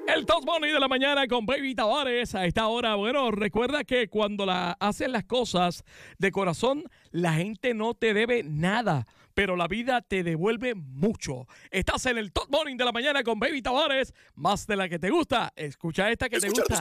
El Top Money de la mañana con Baby Tavares. A esta hora, bueno, recuerda que cuando haces las cosas de corazón, la gente no te debe nada, pero la vida te devuelve mucho. Estás en el Top Money de la mañana con Baby Tavares, más de la que te gusta. Escucha esta que te gusta.